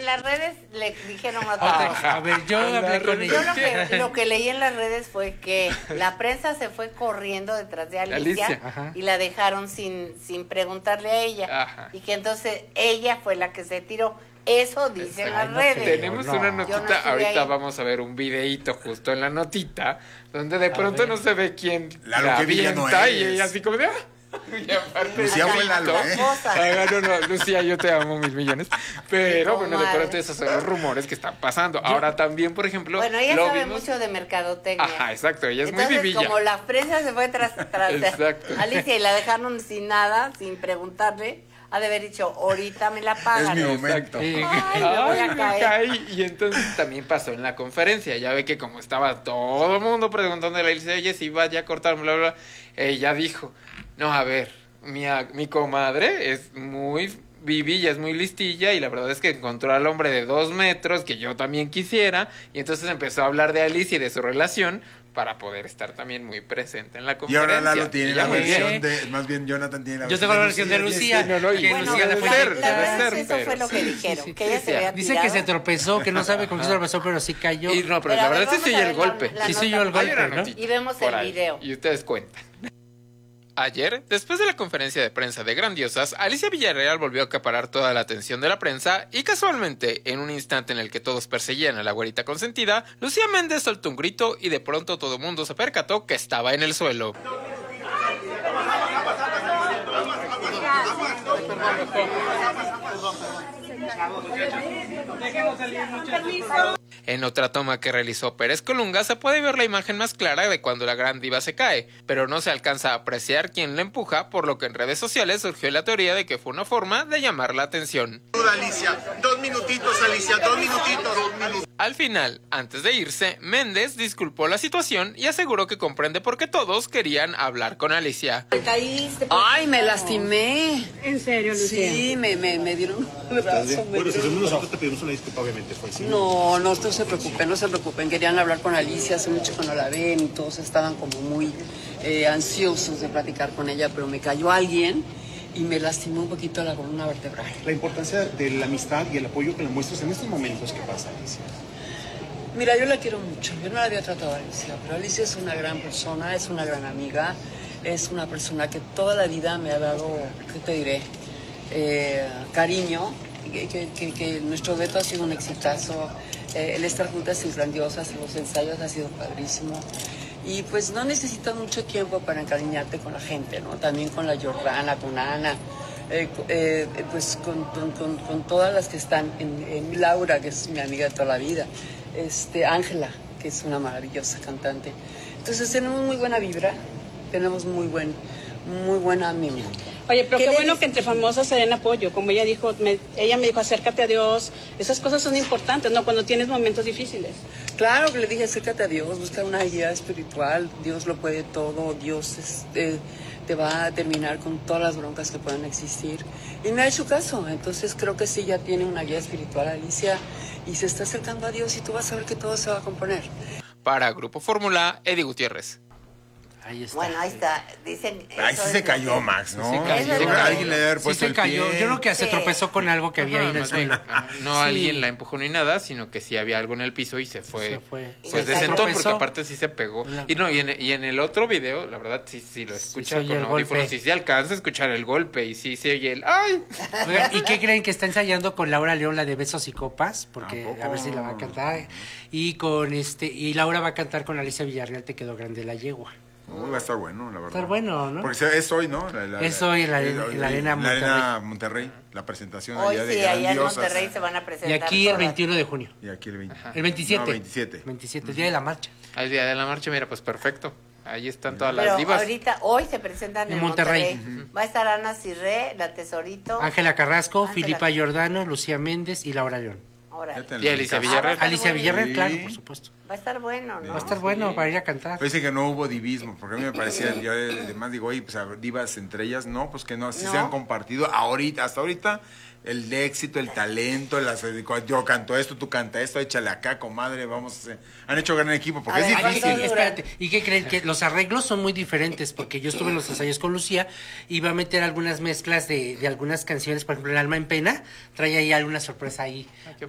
las redes le dijeron otra cosa. A ver, yo hablé con Yo ella. lo que leí en las redes fue que la prensa se fue corriendo detrás de Alicia Ajá. y la dejaron sin preguntarle a ella. Ajá. Y que entonces ella fue la que se tiró. Eso dicen las Ay, no redes. creo. Tenemos No. una Yo no notita, estuve ahorita ahí. vamos a ver un videíto justo en la notita, donde de pronto ver. no se ve quién Lalo, la qué villano avienta y eres. ella así como de... Y aparte Lucía el fue grito. Lalo, ¿eh? No, Lucía, yo te amo 1000 millones. Pero Sí, bueno, de comadre. pronto esos son los rumores que están pasando. Ahora también, por ejemplo, Bueno, ella lo sabe vimos... mucho de mercadotecnia. Ajá, exacto, ella es Entonces, muy vivilla. como la prensa se fue tras Exacto. Alicia y la dejaron sin nada, sin preguntarle, ha de haber dicho, ahorita me la pagan. Es mi momento. Sí. Ay, me voy a me caer. caí. Y entonces también pasó en la conferencia. Ya ve que como estaba todo el mundo preguntándole a Alicia, oye, si vaya a cortar, bla, bla, bla, ella dijo, no, a ver, mi comadre es muy vivilla, es muy listilla, y la verdad es que encontró al hombre de 2 metros que yo también quisiera, y entonces empezó a hablar de Alicia y de su relación para poder estar también muy presente en la Y conferencia. ahora Lalo tiene Ella la muy bien. versión de... Más bien Jonathan tiene la Yo tengo la versión de Lucía. Sí, no, y que Bueno, Lucía la debe fue ser, la debe verdad ser, es que eso fue pero lo que sí, dijeron, sí, que ella sí, se había Dice que se tirado. tropezó, que no sabe con qué se tropezó, pero sí cayó. Y no, pero Pero la a ver, verdad es que sí vamos a oye el ver golpe. la Sí, nota. soy yo el Hay golpe, una ¿no? notita Y vemos por el ahí, video. y ustedes cuentan. Ayer, después de la conferencia de prensa de Grandiosas, Alicia Villarreal volvió a acaparar toda la atención de la prensa y casualmente, en un instante en el que todos perseguían a la güerita consentida, Lucía Méndez soltó un grito y de pronto todo el mundo se percató que estaba en el suelo. En otra toma que realizó Pérez Colunga se puede ver la imagen más clara de cuando la gran diva se cae, pero no se alcanza a apreciar quién la empuja, por lo que en redes sociales surgió la teoría de que fue una forma de llamar la atención. Alicia, 2 minutitos, Alicia, 2 minutitos. Al final, antes de irse, Méndez disculpó la situación y aseguró que comprende por qué todos querían hablar con Alicia. Ay, me lastimé. ¿En serio, Lucía? Sí, me dieron un brazo. Bueno, si nosotros te pedimos una disculpa, obviamente fue así. No se preocupen, no se preocupen. Querían hablar con Alicia, hace mucho que no la ven y todos estaban como muy ansiosos de platicar con ella, pero me cayó alguien y me lastimó un poquito la columna vertebral. La importancia de la amistad y el apoyo que le muestras en estos momentos que pasa, Alicia. Mira, yo la quiero mucho. Yo no la había tratado a Alicia, pero Alicia es una gran persona, es una gran amiga, es una persona que toda la vida me ha dado, ¿qué te diré? Cariño, que nuestro dueto ha sido un exitazo. El estar juntas es Grandiosas, los ensayos ha sido padrísimo. Y pues no necesitas mucho tiempo para encariñarte con la gente, ¿no? También con la Jordana, con Ana, pues con todas las que están, en Laura, que es mi amiga de toda la vida, Ángela, que es una maravillosa cantante. Entonces tenemos muy buena vibra, tenemos muy buena ánimo. Oye, pero qué le bueno dices? que entre famosas se den apoyo. Como ella dijo, ella me dijo, acércate a Dios. Esas cosas son importantes, ¿no? Cuando tienes momentos difíciles. Claro que le dije, acércate a Dios, busca una guía espiritual, Dios lo puede todo, Dios te va a terminar con todas las broncas que puedan existir. Y me ha hecho caso, entonces creo que sí, ya tiene una guía espiritual Alicia y se está acercando a Dios y tú vas a ver que todo se va a componer. Para Grupo Fórmula, Eddie Gutiérrez. Ahí está. Bueno, ahí está. Dicen. Ahí eso sí es se lo cayó, que- Max, ¿no? Se cayó. Yo creo que alguien le debe haber Sí puesto se el cayó. pie. Yo creo que se Sí. tropezó con algo que había ahí en el Más bien, suelo. no Sí. alguien la empujó ni nada, sino que sí había algo en el piso y se fue. Se fue. Pues Se de sentón, porque tropezó. aparte sí se pegó. La- Y no, y en el otro video, la verdad, sí lo escucha se oye con el audífonos, golpe. y sí alcanza a escuchar el golpe, y sí se oye el ¡ay! Oigan, ¿y qué creen que está ensayando con Laura León la de Besos y Copas? Porque ¿A poco? a ver si la va a cantar. Y con y Laura va a cantar con Alicia Villarreal, Te quedó grande la yegua. Uy, va a estar bueno, la verdad. Va a estar bueno, ¿no? Porque es hoy, ¿no? Es hoy en la Arena La Arena Monterrey, la presentación Hoy allá de sí, allá en Grandiosas. Monterrey se van a Y presentar. aquí el todas. 21 de junio. Y aquí el 20. El 27. No, 27. 27, día de la marcha. Al día de la marcha, mira, pues perfecto. Ahí están todas Pero las divas. ahorita, hoy se presentan En en Monterrey. Monterrey. Va a estar Ana Cirré, la Tesorito. Ángela Carrasco, Ángela. Filipa Giordano, Lucía Méndez y Laura León. Órale. Fíjate, Y Alicia el- Villarreal. Ah, Alicia bueno. Villarreal, Sí. claro, por supuesto. Va a estar bueno, ¿no? Va a estar bueno para ir a cantar. Parece que no hubo divismo, porque a mí me parecía, yo además digo, oye, pues a divas entre ellas, no, pues que no, sí No. se han compartido ahorita, hasta ahorita, el éxito, el talento, yo canto esto, tú canta esto, échale acá, comadre, vamos a hacer. Han hecho gran equipo, porque A es ver, Ay, difícil. sí, espérate. ¿Y qué creen? Que los arreglos son muy diferentes, porque yo estuve en los ensayos con Lucía y va a meter algunas mezclas de algunas canciones, por ejemplo, El alma en pena, trae ahí alguna sorpresa ahí